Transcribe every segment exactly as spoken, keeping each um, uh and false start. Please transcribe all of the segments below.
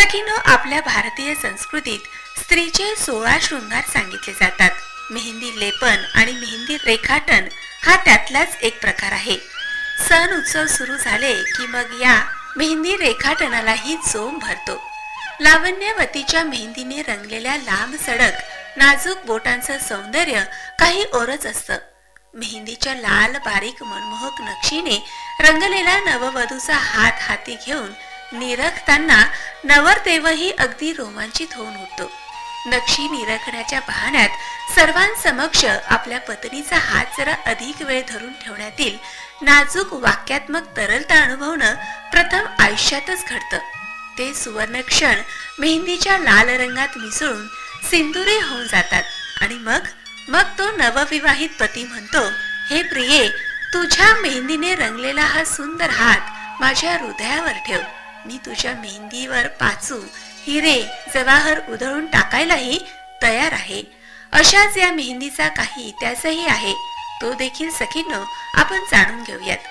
सखीनो, आपल्या भारतीय संस्कृतीत स्त्रीचे सोळा शृंगार सांगितले जातात. मेहंदी लेपन आणि मेहंदी रेखाटन हा त्यातलाच एक प्रकार आहे. सण उत्सव सुरू झाले की मग या मेहंदी रेखाटनालाही जोम भरतो. लावण्यवतीच्या मेहंदीने रंगलेल्या लांब सडक नाजूक बोटांचं सौंदर्य काही ओरच असतं. मेहंदीच्या लाल बारीक मनमोहक नक्षीने रंगलेला नववधूचा हात हाती घेऊन निरखताना नवरदेवही अगदी रोमांचित होऊन उठतो. नक्षी निरखण्याच्या बहाण्यात सर्वांसमक्ष आपल्या पत्नीचा हात जरा अधिक वेळ धरून ठेवण्यातील नाजूक वाक्यात्मक तरलता अनुभवणं प्रथम आयुष्यातच घडतं. ते सुवर्ण क्षण मेहंदीच्या लाल रंगात मिसळून सिंदुरी होऊन जातात आणि मग मग तो नवविवाहित पती म्हणतो, हे प्रिये, तुझ्या मेहंदीने रंगलेला हा सुंदर हात माझ्या हृदयावर ठेव. मी तुझ्या मेहंदीवर पाचू हिरे जवाहर उधळून टाकायलाही तयार आहे. अशाच या मेहंदीचा काही इतिहासही आहे. तो देखील सखीनो आपण जाणून घेऊयात.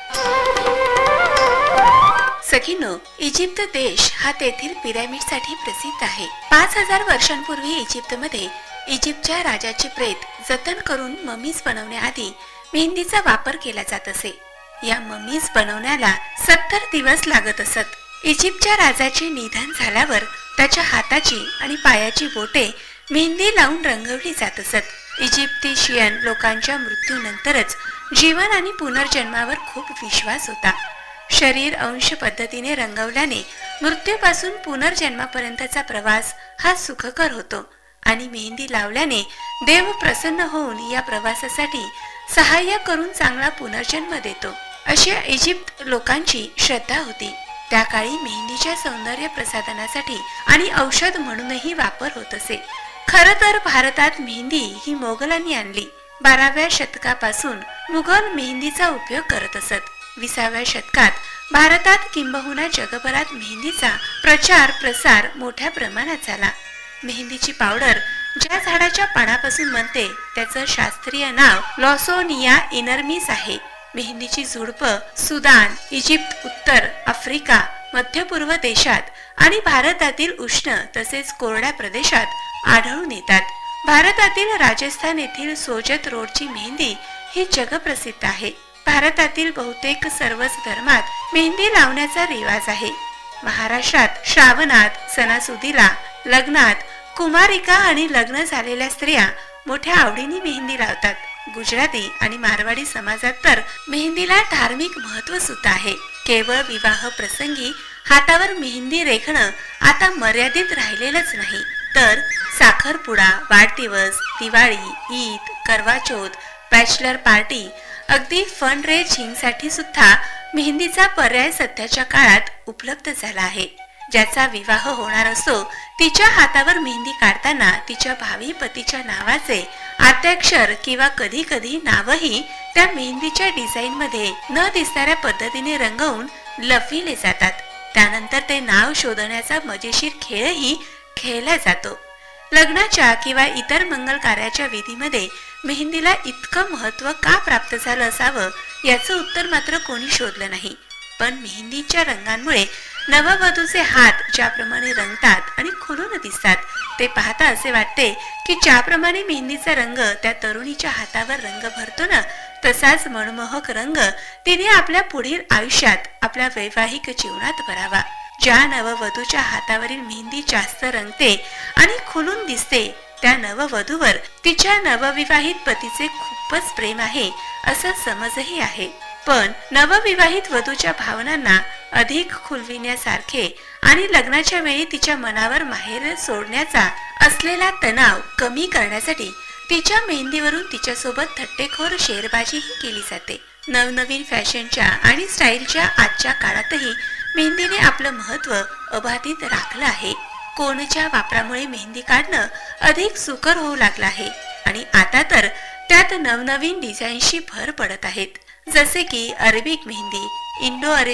सखीनो, इजिप्त देश हा तेथील पिरॅमिडसाठी प्रसिद्ध आहे. पाच हजार वर्षांपूर्वी इजिप्तमध्ये इजिप्तच्या राजाचे प्रेत जतन करून ममीज बनवण्याआधी मेहंदीचा वापर केला जात असे. या ममीज बनवण्याला सत्तर दिवस लागत असत. इजिप्तच्या राजाचे निधन झाल्यावर त्याच्या हाताची आणि पायाची बोटे मेहंदी लावून रंगवली जात असत. इजिप्शियन लोकांच्या मृत्यूनंतरच जीवन आणि पुनर्जन्मावर खूप विश्वास होता. शरीर अंश पद्धतीने रंगवल्याने मृत्यूपासून पुनर्जन्मापर्यंतचा प्रवास हा सुखकर होतो आणि मेहंदी लावल्याने देव प्रसन्न होऊन या प्रवासासाठी सहाय्य करून चांगला पुनर्जन्म देतो, अशी इजिप्त लोकांची श्रद्धा होती. त्या काळी मेहंदीच्या सौंदर्य प्रसाधनासाठी आणि औषध म्हणूनही वापर होत असे. खर तर भारतात मेहंदी ही मोगलांनी आणली. बाराव्या शतकापासून मुघल मेहंदीचा उपयोग करत असत. विसाव्या शतकात भारतात किंबहुना जगभरात मेहंदीचा प्रचार प्रसार मोठ्या प्रमाणात झाला. मेहंदीची पावडर ज्या झाडाच्या पानापासून बनते त्याचं शास्त्रीय नाव लॉसोनिया इनर्मिस आहे. मेहंदीची झुडपं सुदान, इजिप्त, उत्तर आफ्रिका, मध्य पूर्व देशात आणि भारतातील उष्ण तसेच कोरड्या प्रदेशात आढळून येतात. भारतातील राजस्थान येथील सोजत रोडची मेहंदी ही जगप्रसिद्ध आहे. भारतातील बहुतेक सर्वच धर्मात मेहंदी लावण्याचा रिवाज आहे. महाराष्ट्रात श्रावणात, सणासुदीला, लग्नात कुमारिका आणि लग्न झालेल्या स्त्रिया मोठ्या आवडीने मेहंदी लावतात. गुजराती आणि मारवाडी समाजात तर मेहंदीला धार्मिक महत्व सुद्धा आहे. केवळ विवाह प्रसंगी हातावर मेहंदी रेखणं आता मर्यादित राहिलेलंच नाही, तर साखरपुडा, वाढदिवस, दिवाळी, ईद, करवा चौथ, बॅचलर पार्टी, अगदी फंड रेझिंग साठी सुद्धा मेहंदीचा पर्याय सध्याच्या काळात उपलब्ध झाला आहे. ज्याचा विवाह होणार असो तिच्या हातावर मेहंदी काढताना तिच्या भावी पतीच्या नावाचे आद्याक्षर किंवा कधी कधी नावही त्या मेहंदीच्या डिझाईन मध्ये न दिसणाऱ्या पद्धतीने रंगवून लपविले जातात. त्यानंतर ते नाव शोधण्याचा मजेशीर खेळही खेळला जातो. लग्नाच्या किंवा इतर मंगल कार्याच्या विधीमध्ये मेहंदीला इतकं महत्व का प्राप्त झालं असावं याचं उत्तर मात्र कोणी शोधलं नाही. पण मेहंदीच्या रंगांमुळे नववधूचे हात ज्याप्रमाणे रंगतात आणि खुलून दिसतात ते पाहता असे वाटते की ज्याप्रमाणे मेहंदीचा रंग त्या तरुणीच्या हातावर रंग भरतो ना, तसाच मनमोहक रंग तिने आपल्या पुढील आयुष्यात आपल्या वैवाहिक जीवनात भरावा. ज्या नववधूच्या हातावरील मेहंदी जास्त रंगते आणि खुलून दिसते त्या नववधूवर तिच्या नवविवाहित पतीचे खूपच प्रेम आहे असा समजही आहे. पण नवविवाहित वधूच्या भावनांना अधिक खुलविण्यासारखे आणि लग्नाच्या वेळी तिच्या मनावर माहेर सोडण्याचा असलेला तणाव कमी करण्यासाठी तिच्या मेहंदीवरून तिच्यासोबत थट्टेखोर शेरबाजीही केली जाते. नवनवीन फॅशनच्या आणि स्टाईलच्या आजच्या काळातही मेहंदीने आपलं महत्व अबाधित राखलं आहे. कोणच्या वापरामुळे मेहंदी काढणं अधिक सुकर होऊ लागलं आहे आणि आता तर त्यात नवनवीन डिझाईनशी भर पडत आहेत, जसे की अरेबिक मेहंदी, इंडो अरेबिक